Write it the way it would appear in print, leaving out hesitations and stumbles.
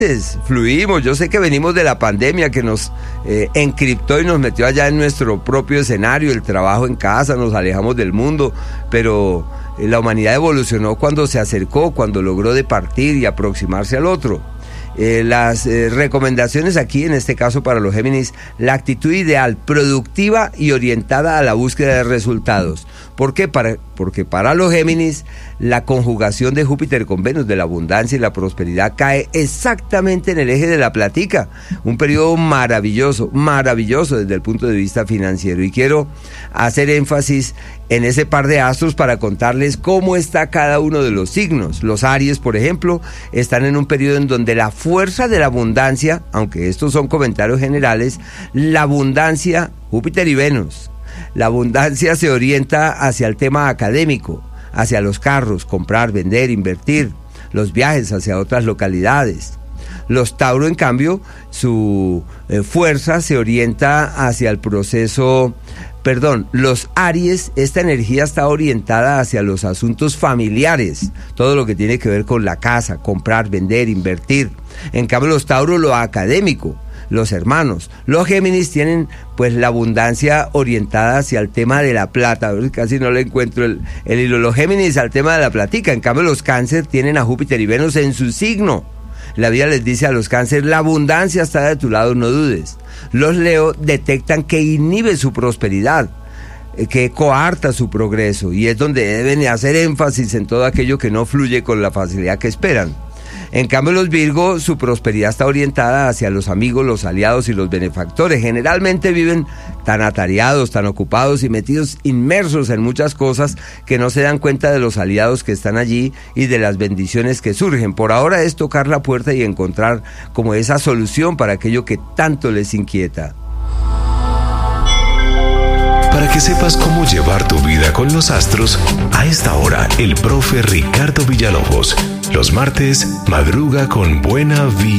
Fluimos. Yo sé que venimos de la pandemia que nos encriptó y nos metió allá en nuestro propio escenario, el trabajo en casa, nos alejamos del mundo, pero la humanidad evolucionó cuando se acercó, cuando logró departir y aproximarse al otro. Las recomendaciones aquí, en este caso para los Géminis: la actitud ideal, productiva y orientada a la búsqueda de resultados. ¿Por qué? Porque para los Géminis la conjugación de Júpiter con Venus, de la abundancia y la prosperidad, cae exactamente en el eje de la platica. Un periodo maravilloso, maravilloso desde el punto de vista financiero. Y quiero hacer énfasis en ese par de astros para contarles cómo está cada uno de los signos. Los Aries, por ejemplo, están en un periodo en donde la fuerza de la abundancia, aunque estos son comentarios generales, la abundancia, Júpiter y Venus, la abundancia se orienta hacia el tema académico, hacia los carros, comprar, vender, invertir, los viajes hacia otras localidades. Los Tauro, en cambio, su fuerza se orienta hacia el proceso, los Aries, esta energía está orientada hacia los asuntos familiares, todo lo que tiene que ver con la casa, comprar, vender, invertir. En cambio, los Tauro, lo académico, los hermanos. Los Géminis tienen pues la abundancia orientada hacia el tema de la plata. Casi no le encuentro el hilo. Los Géminis al tema de la platica. En cambio, los Cáncer tienen a Júpiter y Venus en su signo. La vida les dice a los Cáncer: la abundancia está de tu lado, no dudes. Los Leo detectan que inhibe su prosperidad, que coarta su progreso, y es donde deben hacer énfasis en todo aquello que no fluye con la facilidad que esperan. En cambio, los Virgo, su prosperidad está orientada hacia los amigos, los aliados y los benefactores. Generalmente viven tan atareados, tan ocupados y metidos, inmersos en muchas cosas, que no se dan cuenta de los aliados que están allí y de las bendiciones que surgen. Por ahora es tocar la puerta y encontrar como esa solución para aquello que tanto les inquieta. Para que sepas cómo llevar tu vida con los astros, a esta hora el profe Ricardo Villalobos. Los martes madruga con buena vida.